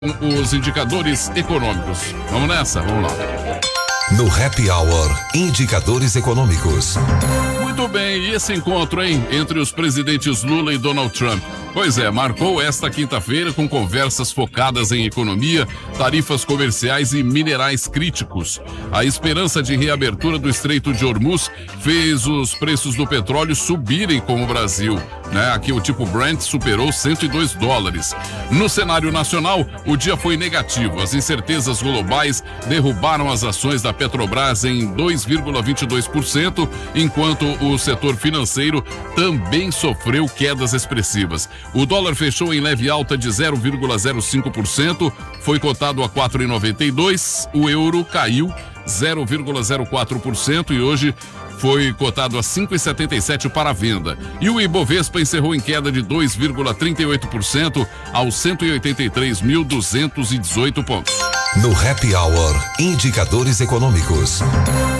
Os indicadores econômicos. Vamos nessa? Vamos lá. No Happy Hour, indicadores econômicos. Muito bem, e esse encontro, hein, entre os presidentes Lula e Donald Trump? Pois é, marcou esta quinta-feira com conversas focadas em economia, tarifas comerciais e minerais críticos. A esperança de reabertura do Estreito de Hormuz fez os preços do petróleo subirem com o Brasil, né? Aqui o tipo Brent superou $102. No cenário nacional, o dia foi negativo. As incertezas globais derrubaram as ações da Petrobras em 2,22%, enquanto o setor financeiro também sofreu quedas expressivas. O dólar fechou em leve alta de 0,05%, foi cotado a 4,92. O euro caiu 0,04% e hoje foi cotado a 5,77 para a venda. E o Ibovespa encerrou em queda de 2,38% aos 183.218 pontos. No Happy Hour, indicadores econômicos.